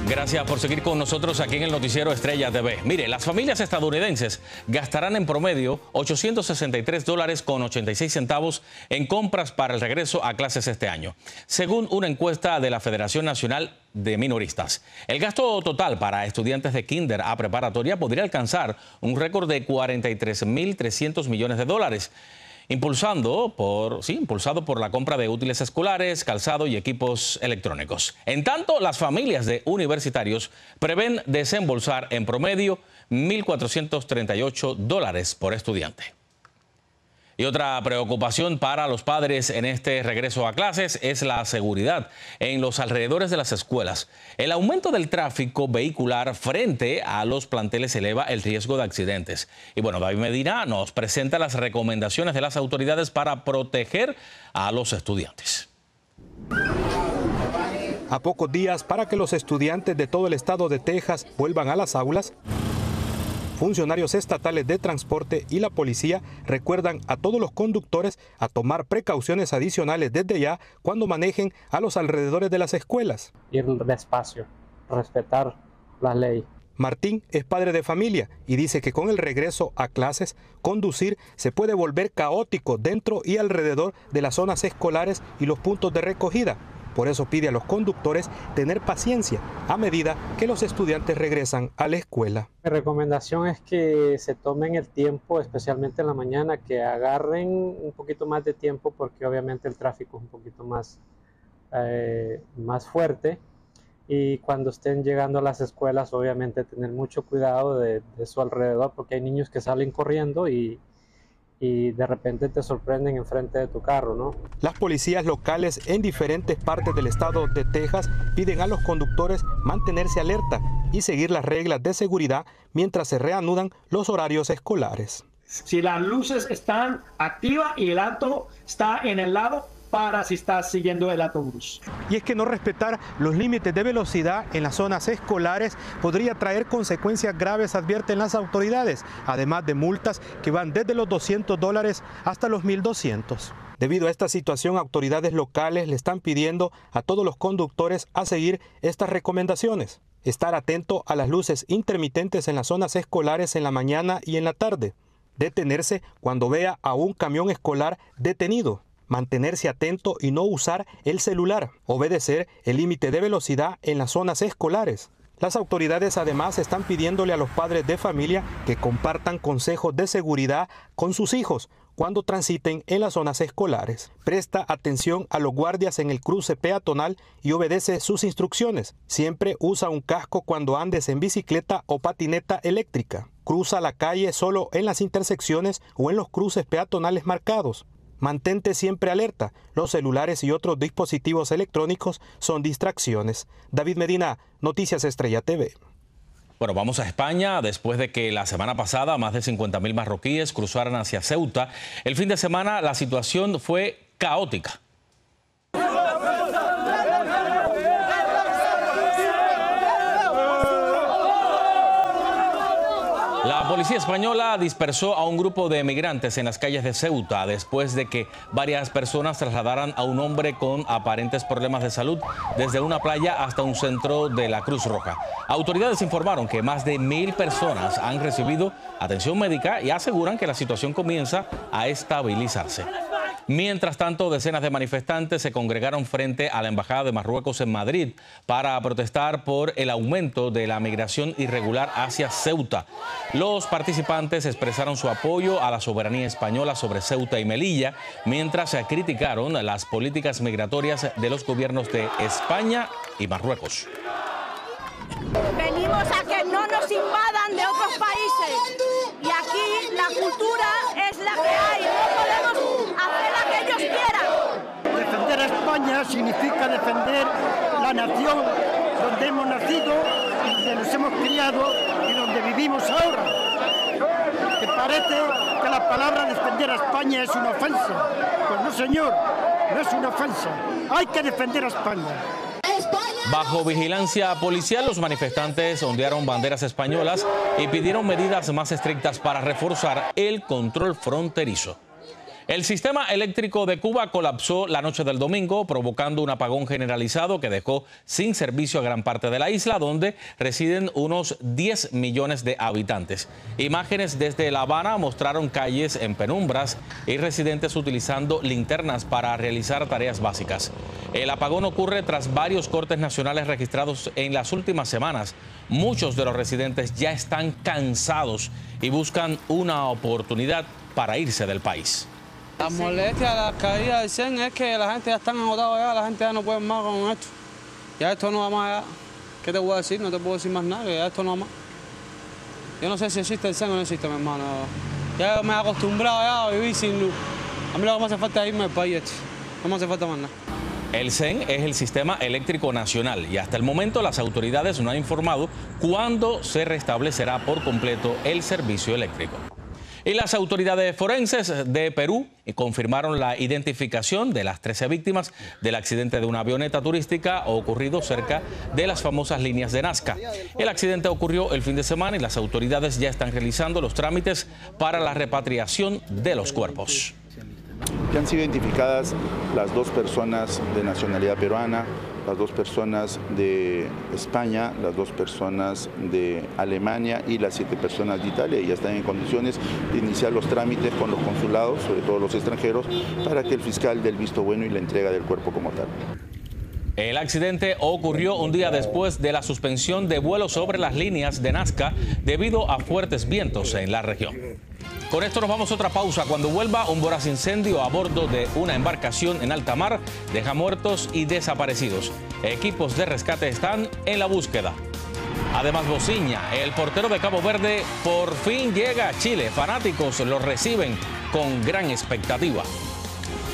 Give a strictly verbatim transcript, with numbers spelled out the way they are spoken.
Gracias por seguir con nosotros aquí en el Noticiero Estrella T V. Mire, las familias estadounidenses gastarán en promedio ochocientos sesenta y tres dólares con ochenta y seis centavos en compras para el regreso a clases este año, según una encuesta de la Federación Nacional de Minoristas. El gasto total para estudiantes de kinder a preparatoria podría alcanzar un récord de cuarenta y tres mil trescientos millones de dólares. Impulsando por, sí, impulsado por la compra de útiles escolares, calzado y equipos electrónicos. En tanto, las familias de universitarios prevén desembolsar en promedio mil cuatrocientos treinta y ocho dólares por estudiante. Y otra preocupación para los padres en este regreso a clases es la seguridad en los alrededores de las escuelas. El aumento del tráfico vehicular frente a los planteles eleva el riesgo de accidentes. Y bueno, David Medina nos presenta las recomendaciones de las autoridades para proteger a los estudiantes. A pocos días para que los estudiantes de todo el estado de Texas vuelvan a las aulas, funcionarios estatales de transporte y la policía recuerdan a todos los conductores a tomar precauciones adicionales desde ya cuando manejen a los alrededores de las escuelas. Ir despacio, respetar la ley. Martín es padre de familia y dice que con el regreso a clases, conducir se puede volver caótico dentro y alrededor de las zonas escolares y los puntos de recogida. Por eso pide a los conductores tener paciencia a medida que los estudiantes regresan a la escuela. Mi recomendación es que se tomen el tiempo, especialmente en la mañana, que agarren un poquito más de tiempo porque obviamente el tráfico es un poquito más, eh, más fuerte. Y cuando estén llegando a las escuelas, obviamente tener mucho cuidado de, de su alrededor porque hay niños que salen corriendo y y de repente te sorprenden enfrente de tu carro, ¿no? Las policías locales en diferentes partes del estado de Texas piden a los conductores mantenerse alerta y seguir las reglas de seguridad mientras se reanudan los horarios escolares. Si las luces están activas y el alto está en el lado, para si estás siguiendo el autobús. Y es que no respetar los límites de velocidad en las zonas escolares podría traer consecuencias graves, advierten las autoridades, además de multas que van desde los doscientos dólares hasta los mil doscientos. Debido a esta situación, autoridades locales le están pidiendo a todos los conductores a seguir estas recomendaciones. Estar atento a las luces intermitentes en las zonas escolares en la mañana y en la tarde. Detenerse cuando vea a un camión escolar detenido. Mantenerse atento y no usar el celular, obedecer el límite de velocidad en las zonas escolares. Las autoridades además están pidiéndole a los padres de familia que compartan consejos de seguridad con sus hijos cuando transiten en las zonas escolares. Presta atención a los guardias en el cruce peatonal y obedece sus instrucciones. Siempre usa un casco cuando andes en bicicleta o patineta eléctrica. Cruza la calle solo en las intersecciones o en los cruces peatonales marcados. Mantente siempre alerta. Los celulares y otros dispositivos electrónicos son distracciones. David Medina, Noticias Estrella T V. Bueno, vamos a España. Después de que la semana pasada más de cincuenta mil marroquíes cruzaran hacia Ceuta, el fin de semana la situación fue caótica. La policía española dispersó a un grupo de migrantes en las calles de Ceuta después de que varias personas trasladaran a un hombre con aparentes problemas de salud desde una playa hasta un centro de la Cruz Roja. Autoridades informaron que más de mil personas han recibido atención médica y aseguran que la situación comienza a estabilizarse. Mientras tanto, decenas de manifestantes se congregaron frente a la Embajada de Marruecos en Madrid para protestar por el aumento de la migración irregular hacia Ceuta. Los participantes expresaron su apoyo a la soberanía española sobre Ceuta y Melilla, mientras se criticaron las políticas migratorias de los gobiernos de España y Marruecos. Venimos a que no nos invadan de otros países y aquí la cultura es la que hay, no podemos hacer la que ellos quieran. Defender a España significa defender la nación donde hemos nacido, donde nos hemos criado y donde vivimos ahora. ¿Te parece que la palabra defender a España es una ofensa? Pues no, señor, no es una ofensa. Hay que defender a España. Bajo vigilancia policial, los manifestantes ondearon banderas españolas y pidieron medidas más estrictas para reforzar el control fronterizo. El sistema eléctrico de Cuba colapsó la noche del domingo, provocando un apagón generalizado que dejó sin servicio a gran parte de la isla, donde residen unos diez millones de habitantes. Imágenes desde La Habana mostraron calles en penumbras y residentes utilizando linternas para realizar tareas básicas. El apagón ocurre tras varios cortes nacionales registrados en las últimas semanas. Muchos de los residentes ya están cansados y buscan una oportunidad para irse del país. La molestia, la caída del C E N es que la gente ya está agotada ya, la gente ya no puede más con esto. Ya esto no va más allá. ¿Qué te voy a decir? No te puedo decir más nada, que ya esto no va más. Yo no sé si existe el C E N o no existe, mi hermano. Ya me he acostumbrado ya a vivir sin luz. A mí lo que me hace falta es irme del país este. No me hace falta más nada. El C E N es el Sistema Eléctrico Nacional y hasta el momento las autoridades no han informado cuándo se restablecerá por completo el servicio eléctrico. Y las autoridades forenses de Perú confirmaron la identificación de las trece víctimas del accidente de una avioneta turística ocurrido cerca de las famosas líneas de Nazca. El accidente ocurrió el fin de semana y las autoridades ya están realizando los trámites para la repatriación de los cuerpos. Ya han sido identificadas las dos personas de nacionalidad peruana, las dos personas de España, las dos personas de Alemania y las siete personas de Italia, y ya están en condiciones de iniciar los trámites con los consulados, sobre todo los extranjeros, para que el fiscal dé el visto bueno y la entrega del cuerpo como tal. El accidente ocurrió un día después de la suspensión de vuelos sobre las líneas de Nazca debido a fuertes vientos en la región. Con esto nos vamos a otra pausa. Cuando vuelva, un voraz incendio a bordo de una embarcación en alta mar deja muertos y desaparecidos. Equipos de rescate están en la búsqueda. Además, Bociña, el portero de Cabo Verde, por fin llega a Chile. Fanáticos lo reciben con gran expectativa.